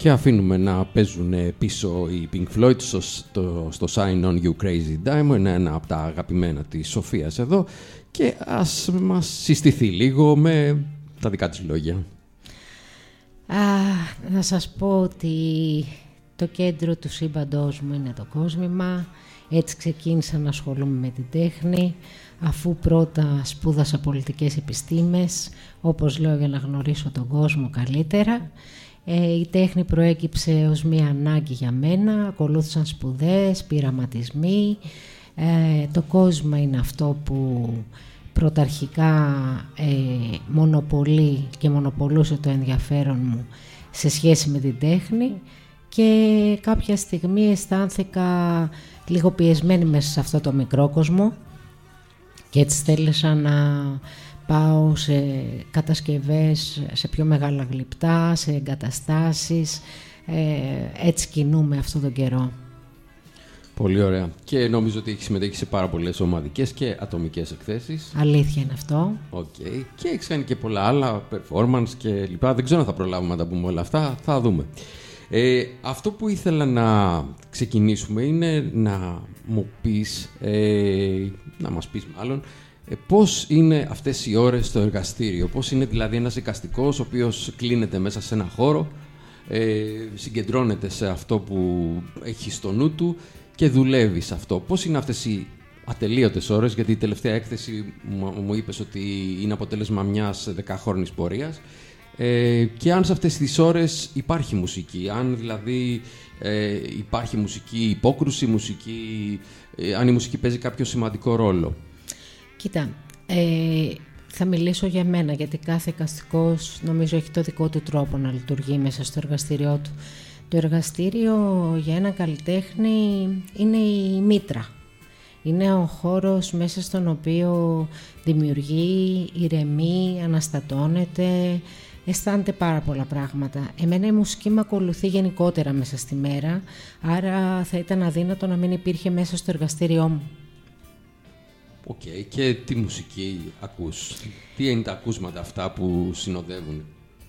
και αφήνουμε να παίζουν πίσω οι Pink Floyd στο Sign On You Crazy Diamond. Είναι ένα από τα αγαπημένα της Σοφίας εδώ και ας μας συστηθεί λίγο με τα δικά της λόγια. Να σας πω ότι το κέντρο του σύμπαντός μου είναι το κόσμημα. Έτσι ξεκίνησα να ασχολούμαι με την τέχνη, αφού πρώτα σπούδασα πολιτικές επιστήμες, όπως λέω, για να γνωρίσω τον κόσμο καλύτερα. Η τέχνη προέκυψε ως μία ανάγκη για μένα, ακολούθησαν σπουδές, πειραματισμοί. Το κόσμο είναι αυτό που πρωταρχικά μονοπολεί και μονοπολούσε το ενδιαφέρον μου σε σχέση με την τέχνη και κάποια στιγμή αισθάνθηκα λίγο πιεσμένη μέσα σε αυτό το μικρό κόσμο και έτσι θέλησα να πάω σε κατασκευές, σε πιο μεγάλα γλυπτά, σε εγκαταστάσεις. Έτσι κινούμε αυτόν τον καιρό. Πολύ ωραία. Και νομίζω ότι έχει συμμετέχει σε πάρα πολλές ομαδικές και ατομικές εκθέσεις. Αλήθεια είναι αυτό. Okay. Και έχεις κάνει και πολλά άλλα, performance και λοιπά. Δεν ξέρω αν θα προλάβουμε να τα πούμε όλα αυτά. Θα δούμε. Αυτό που ήθελα να ξεκινήσουμε είναι να μου πεις, να μας πεις μάλλον, πώς είναι αυτές οι ώρες στο εργαστήριο. Πώς είναι δηλαδή ένας εικαστικός ο οποίος κλείνεται μέσα σε ένα χώρο, συγκεντρώνεται σε αυτό που έχει στο νου του και δουλεύει σε αυτό. Πώς είναι αυτές οι ατελείωτες ώρες, γιατί η τελευταία έκθεση μου είπες ότι είναι αποτέλεσμα μιας 10χρονης πορείας, και αν σε αυτές τις ώρες υπάρχει μουσική, αν δηλαδή υπάρχει μουσική υπόκρουση, αν η μουσική παίζει κάποιο σημαντικό ρόλο. Κοίτα, θα μιλήσω για μένα, γιατί κάθε εικαστικός νομίζω έχει το δικό του τρόπο να λειτουργεί μέσα στο εργαστήριό του. Το εργαστήριο για έναν καλλιτέχνη είναι η μήτρα. Είναι ο χώρος μέσα στον οποίο δημιουργεί, ηρεμεί, αναστατώνεται, αισθάνεται πάρα πολλά πράγματα. Εμένα η μουσική με ακολουθεί γενικότερα μέσα στη μέρα, άρα θα ήταν αδύνατο να μην υπήρχε μέσα στο εργαστήριό μου. Οκ. Και τι μουσική ακούς? Τι είναι τα ακούσματα αυτά που συνοδεύουν?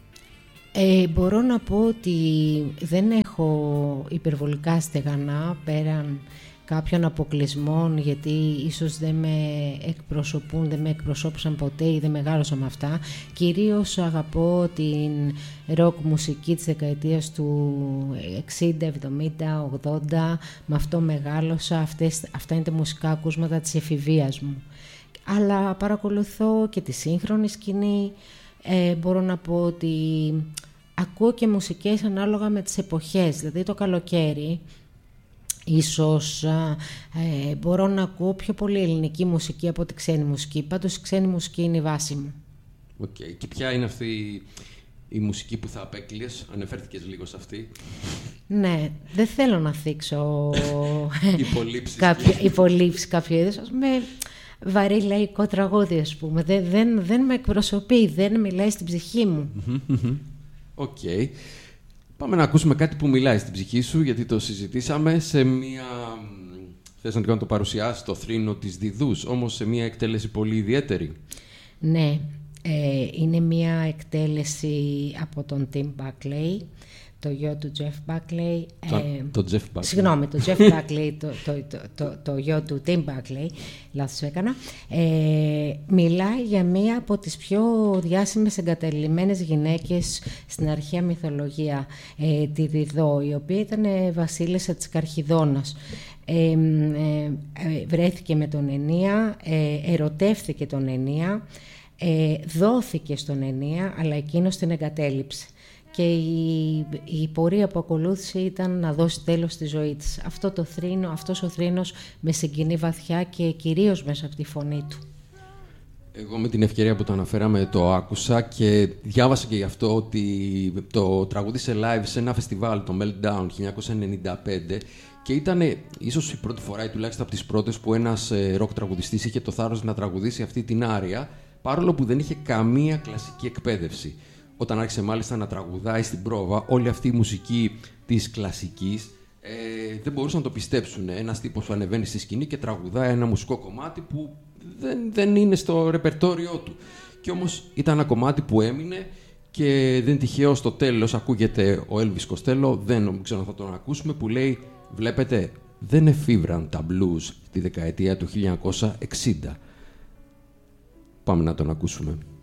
Μπορώ να πω ότι δεν έχω υπερβολικά στεγανά πέραν κάποιων αποκλεισμών, γιατί ίσως δεν με εκπροσωπούν, δεν με εκπροσώπησαν ποτέ ή δεν μεγάλωσα με αυτά. Κυρίως αγαπώ την ροκ μουσική της δεκαετίας του 60, 70, 80, με αυτό μεγάλωσα. Αυτά είναι τα μουσικά ακούσματα της εφηβείας μου. Αλλά παρακολουθώ και τη σύγχρονη σκηνή. Μπορώ να πω ότι ακούω και μουσικές ανάλογα με τις εποχές. Δηλαδή το καλοκαίρι ίσως μπορώ να ακούω πιο πολύ ελληνική μουσική από τη ξένη μουσική. Πάντως η ξένη μουσική είναι η βάση μου. Okay. Και ποια είναι αυτή η μουσική που θα απέκλειες? Ανεφέρθηκες λίγο σε αυτή. Ναι, δεν θέλω να θίξω υπολείψεις κάποιο είδος. Με βαρύ λαϊκό τραγούδι, ας πούμε. Δεν με εκπροσωπεί, δεν μιλάει στην ψυχή μου. Οκ. Πάμε να ακούσουμε κάτι που μιλάει στην ψυχή σου, γιατί το συζητήσαμε σε μία... Θες να το παρουσιάσεις, το θρήνο της Διδούς, όμως σε μία εκτέλεση πολύ ιδιαίτερη. Ναι, είναι μία εκτέλεση από τον Tim Buckley, το γιο του Jeff Buckley. Το Jeff Buckley. Συγγνώμη, το Jeff Buckley, το γιο του Tim Buckley, λάθος έκανα. Μιλάει για μία από τις πιο διάσημες εγκαταλειμμένες γυναίκες στην αρχαία μυθολογία, τη Διδώ, η οποία ήταν βασίλισσα της Καρχιδώνας. Βρέθηκε με τον Ενία, ερωτεύθηκε τον Ενία, δόθηκε στον Ενία, αλλά εκείνος την εγκατέλειψε. Και η πορεία που ακολούθησε ήταν να δώσει τέλος στη ζωή της. Αυτός ο θρήνος με συγκινεί βαθιά και κυρίως μέσα από τη φωνή του. Εγώ με την ευκαιρία που το αναφέραμε το άκουσα και διάβασα και γι' αυτό ότι το τραγούδισε live σε ένα φεστιβάλ, το Meltdown 1995, και ήταν ίσως η πρώτη φορά ή τουλάχιστον από τις πρώτες που ένας ροκ τραγουδιστής είχε το θάρρος να τραγουδήσει αυτή την άρια, παρόλο που δεν είχε καμία κλασική εκπαίδευση. Όταν άρχισε μάλιστα να τραγουδάει στην πρόβα, όλη αυτή η μουσική της κλασικής δεν μπορούσαν να το πιστέψουν. Ένας τύπος που ανεβαίνει στη σκηνή και τραγουδάει ένα μουσικό κομμάτι που δεν είναι στο ρεπερτόριό του. Και όμως ήταν ένα κομμάτι που έμεινε Και δεν τυχαίο στο τέλος ακούγεται ο Elvis Costello, δεν ξέρω αν θα τον ακούσουμε, που λέει «Βλέπετε, δεν εφήβραν τα blues τη δεκαετία του 1960». Πάμε να τον ακούσουμε.